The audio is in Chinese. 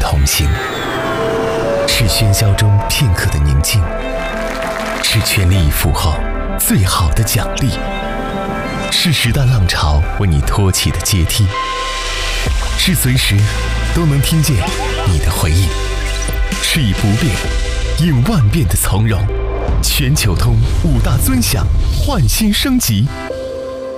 同行，是喧嚣中片刻的宁静，是全力以赴后最好的奖励，是时代浪潮为你托起的阶梯，是随时都能听见你的回应，是以不变应万变的从容。全球通5大尊享，焕新升级，